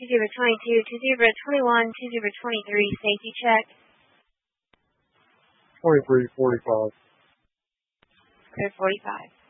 2022, 2021, 2023, safety check. 2345. Code 45.